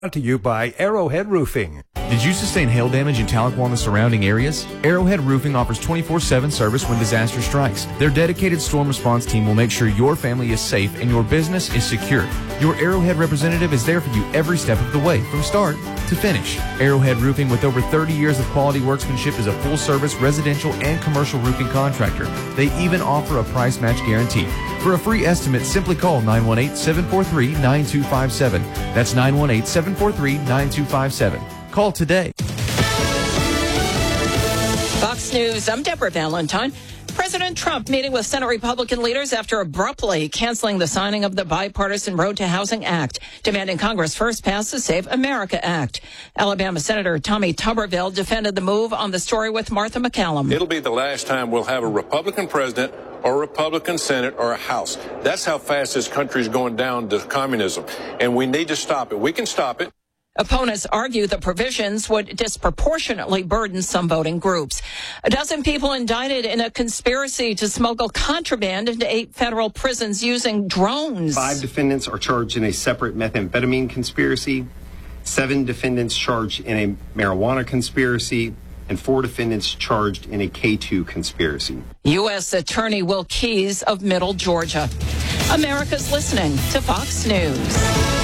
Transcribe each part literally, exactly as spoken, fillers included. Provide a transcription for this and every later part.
Brought to you by Arrowhead Roofing. Did you sustain hail damage in Tahlequah and the surrounding areas? Arrowhead Roofing offers twenty-four seven service when disaster strikes. Their dedicated storm response team will make sure your family is safe and your business is secure. Your Arrowhead representative is there for you every step of the way, from start to finish. Arrowhead Roofing, with over thirty years of quality workmanship, is a full-service residential and commercial roofing contractor. They even offer a price match guarantee. For a free estimate, simply call nine one eight, seven four three, nine two five seven. That's nine one eight, seven four three, nine two five seven. Call today. Fox News, I'm Deborah Valentine. President Trump meeting with Senate Republican leaders after abruptly canceling the signing of the bipartisan Road to Housing Act, demanding Congress first pass the Save America Act. Alabama Senator Tommy Tuberville defended the move on the story with Martha McCallum. It'll be the last time we'll have a Republican president or a Republican Senate or a House. That's how fast this country is going down to communism, and we need to stop it. We can stop it. Opponents argue the provisions would disproportionately burden some voting groups. A dozen people indicted in a conspiracy to smuggle contraband into eight federal prisons using drones. Five defendants are charged in a separate methamphetamine conspiracy, seven defendants charged in a marijuana conspiracy, and four defendants charged in a K two conspiracy. U S Attorney Will Keyes of Middle Georgia. America's listening to Fox News.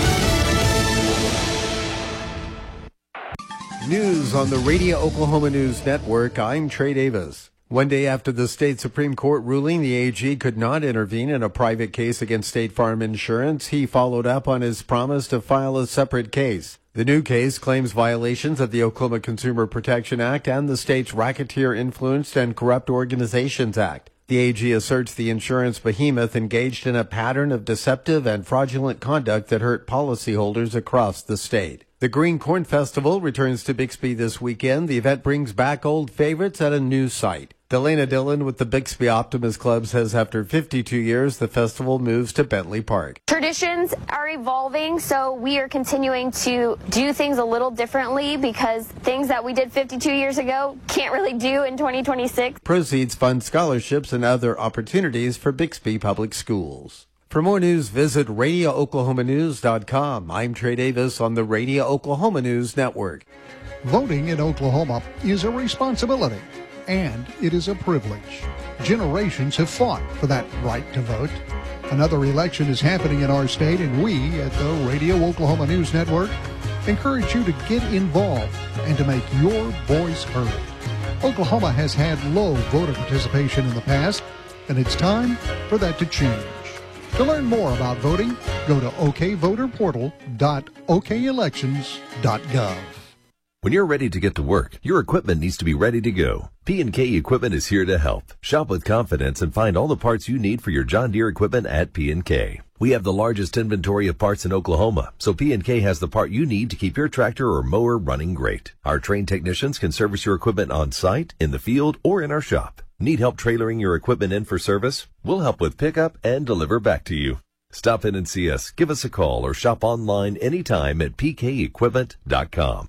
News on the Radio Oklahoma News Network. I'm Trey Davis. One day after the state Supreme Court ruling the A G could not intervene in a private case against State Farm Insurance, he followed up on his promise to file a separate case. The new case claims violations of the Oklahoma Consumer Protection Act and the state's Racketeer Influenced and Corrupt Organizations Act. The A G asserts the insurance behemoth engaged in a pattern of deceptive and fraudulent conduct that hurt policyholders across the state. The Green Corn Festival returns to Bixby this weekend. The event brings back old favorites at a new site. Delana Dillon with the Bixby Optimist Club says after fifty-two years, the festival moves to Bentley Park. Traditions are evolving, so we are continuing to do things a little differently because things that we did fifty-two years ago can't really do in twenty twenty-six. Proceeds fund scholarships and other opportunities for Bixby Public Schools. For more news, visit radio oklahoma news dot com. I'm Trey Davis on the Radio Oklahoma News Network. Voting in Oklahoma is a responsibility, and it is a privilege. Generations have fought for that right to vote. Another election is happening in our state, and we at the Radio Oklahoma News Network encourage you to get involved and to make your voice heard. Oklahoma has had low voter participation in the past, and it's time for that to change. To learn more about voting, go to o k voter portal dot o k elections dot gov. When you're ready to get to work, your equipment needs to be ready to go. P and K Equipment is here to help. Shop with confidence and find all the parts you need for your John Deere equipment at P and K. We have the largest inventory of parts in Oklahoma, so P and K has the part you need to keep your tractor or mower running great. Our trained technicians can service your equipment on site, in the field, or in our shop. Need help trailering your equipment in for service? We'll help with pickup and deliver back to you. Stop in and see us, give us a call, or shop online anytime at p k equipment dot com.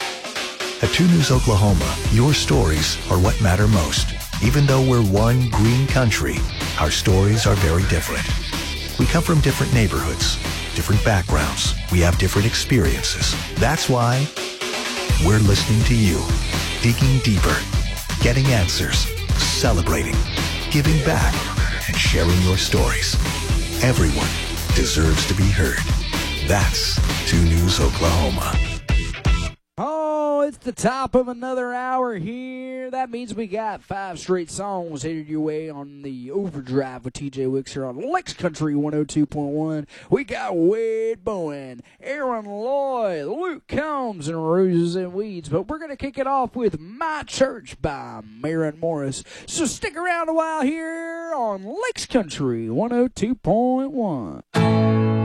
At two News Oklahoma, your stories are what matter most. Even though we're one green country, our stories are very different. We come from different neighborhoods, different backgrounds. We have different experiences. That's why we're listening to you, digging deeper, getting answers, celebrating, giving back, and sharing your stories. Everyone deserves to be heard. That's two News Oklahoma. Oh, it's the top of another hour here. That means we got five straight songs headed your way on the Overdrive with T J Wicks here on Lex Country one oh two point one. We got Wade Bowen, Aaron Lloyd, Luke Combs, and Roses and Weeds. But we're going to kick it off with My Church by Maren Morris. So stick around a while here on Lex Country one oh two point one.